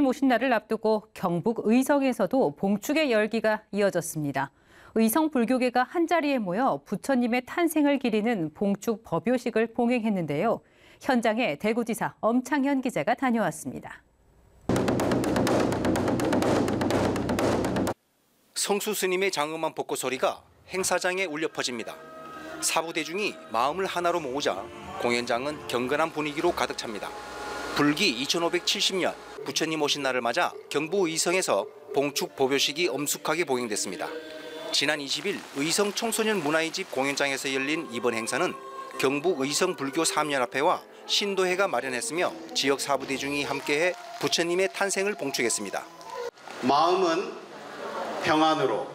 오신 날을 앞두고 경북 의성에서도 봉축의 열기가 이어졌습니다. 의성 불교계가 한자리에 모여 부처님의 탄생을 기리는 봉축 법요식을 봉행했는데요. 현장에 대구지사 엄창현 기자가 다녀왔습니다. 성수 스님의 장엄한 벚꽃 소리가 행사장에 울려 퍼집니다. 사부대중이 마음을 하나로 모으자 공연장은 경건한 분위기로 가득 찹니다. 불기 2570년 부처님 오신 날을 맞아 경북 의성에서 봉축 법요식이 엄숙하게 봉행됐습니다. 지난 20일 의성 청소년 문화의 집 공연장에서 열린 이번 행사는 경북 의성 불교 사업연합회와 신도회가 마련했으며 지역 사부대중이 함께해 부처님의 탄생을 봉축했습니다. 마음은 평안으로,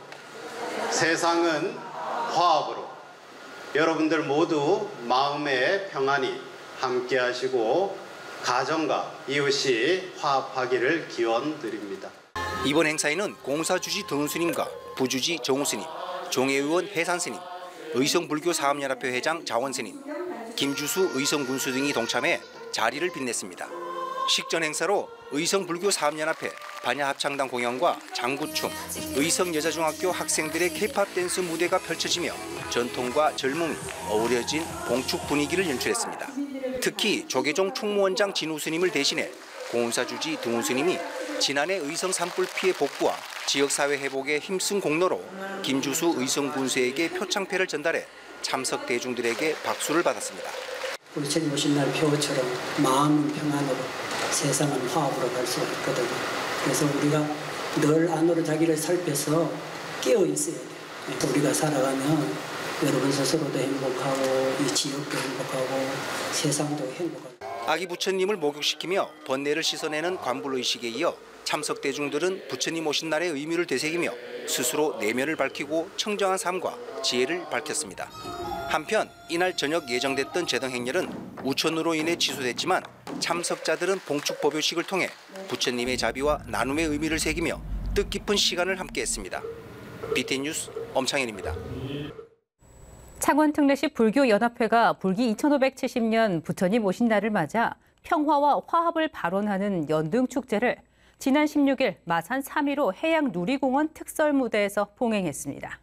세상은 화합으로, 여러분들 모두 마음의 평안이 함께하시고 가정과 이웃이 화합하기를 기원드립니다. 이번 행사에는 공사주지 등운스님과 부주지 정우스님, 종회의원 해산스님, 의성불교사업연합회 회장 자원스님, 김주수 의성군수 등이 동참해 자리를 빛냈습니다. 식전 행사로 의성불교사업연합회 반야합창단 공연과 장구춤, 의성여자중학교 학생들의 K-팝 댄스 무대가 펼쳐지며 전통과 젊음이 어우러진 봉축 분위기를 연출했습니다. 특히 조계종 총무원장 진우스님을 대신해 공사주지 등운스님이 지난해 의성 산불 피해 복구와 지역사회 회복에 힘쓴 공로로 김주수 의성군수에게 표창패를 전달해 참석 대중들에게 박수를 받았습니다. 부처님 오신 날 표처럼 마음은 평안으로 세상은 화합으로 갈 수 있거든요. 그래서 우리가 늘 안으로 자기를 살펴서 깨어 있어야 돼요. 우리가 살아가면 여러분 스스로도 행복하고 이 지역도 행복하고 세상도 행복하고. 아기 부처님을 목욕시키며 번뇌를 씻어내는 관불의식에 이어 참석 대중들은 부처님 오신 날의 의미를 되새기며 스스로 내면을 밝히고 청정한 삶과 지혜를 밝혔습니다. 한편 이날 저녁 예정됐던 제등 행렬은 우천으로 인해 취소됐지만 참석자들은 봉축 법요식을 통해 부처님의 자비와 나눔의 의미를 새기며 뜻깊은 시간을 함께했습니다. BTN 뉴스 엄창현입니다. 창원 특례시 불교연합회가 불기 2570년 부처님 오신 날을 맞아 평화와 화합을 발언하는 연등축제를 지난 16일 마산 3.15 해양누리공원 특설무대에서 봉행했습니다.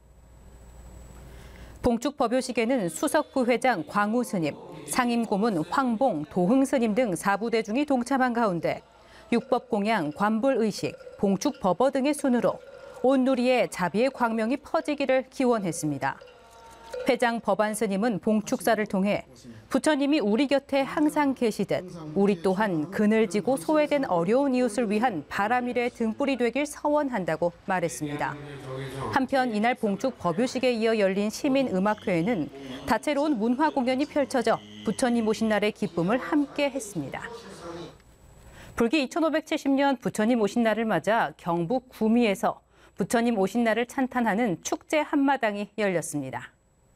봉축 법요식에는 수석 부회장 광우 스님, 상임고문 황봉, 도흥 스님 등 사부대중이 동참한 가운데 육법공양, 관불의식, 봉축 법어 등의 순으로 온 누리에 자비의 광명이 퍼지기를 기원했습니다. 회장 법안 스님은 봉축사를 통해 부처님이 우리 곁에 항상 계시듯 우리 또한 그늘지고 소외된 어려운 이웃을 위한 바람일의 등불이 되길 서원한다고 말했습니다. 한편 이날 봉축 법요식에 이어 열린 시민음악회에는 다채로운 문화 공연이 펼쳐져 부처님 오신 날의 기쁨을 함께 했습니다. 불기 2570년 부처님 오신 날을 맞아 경북 구미에서 부처님 오신 날을 찬탄하는 축제 한마당이 열렸습니다.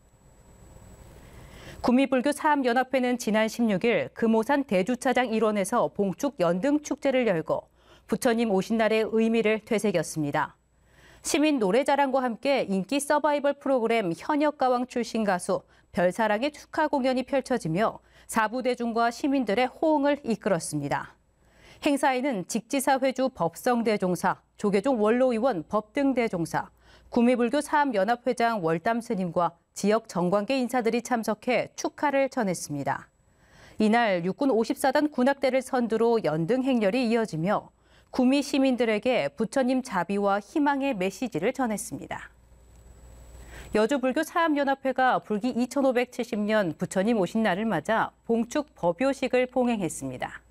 구미불교사업연합회는 지난 16일 금오산 대주차장 일원에서 봉축 연등축제를 열고 부처님 오신 날의 의미를 되새겼습니다. 시민 노래자랑과 함께 인기 서바이벌 프로그램 현역가왕 출신 가수 별사랑의 축하 공연이 펼쳐지며 사부대중과 시민들의 호응을 이끌었습니다. 행사에는 직지사 회주 법성대종사, 조계종 원로의원 법등대종사, 구미불교 사업연합회장 월담 스님과 지역 정관계 인사들이 참석해 축하를 전했습니다. 이날 육군 54단 군악대를 선두로 연등 행렬이 이어지며 구미 시민들에게 부처님 자비와 희망의 메시지를 전했습니다. 여주불교 사업연합회가 불기 2570년 부처님 오신 날을 맞아 봉축 법요식을 봉행했습니다.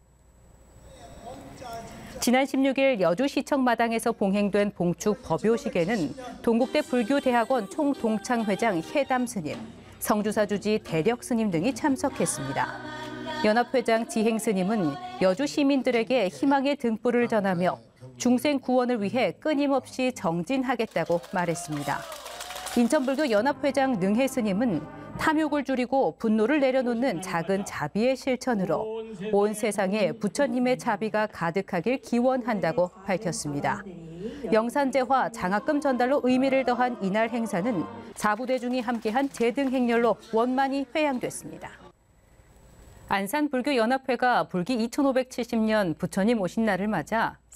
지난 16일 여주시청 마당에서 봉행된 봉축 법요식에는 동국대 불교대학원 총동창회장 해담 스님, 성주사 주지 대력 스님 등이 참석했습니다. 연합회장 지행 스님은 여주 시민들에게 희망의 등불을 전하며 중생 구원을 위해 끊임없이 정진하겠다고 말했습니다. 인천불교 연합회장 능해 스님은 탐욕을 줄이고 분노를 내려놓는 작은 자비의 실천으로 온 세상에 부처님의 자비가 가득하길 기원한다고 밝혔습니다. 영산제화 장학금 전달로 의미를 더한 이날 행사는 사부대중이 함께한 제등 행렬로 원만히 회양됐습니다. 안산불교연합회가 불기 2570년 부처님 오신 날을 맞아